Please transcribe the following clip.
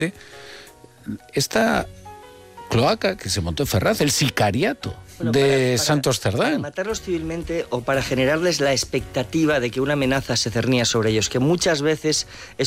esta cloaca que se montó en Ferraz, el sicariato de Santos Cerdán. Para matarlos civilmente o para generarles la expectativa de que una amenaza se cernía sobre ellos, que muchas veces es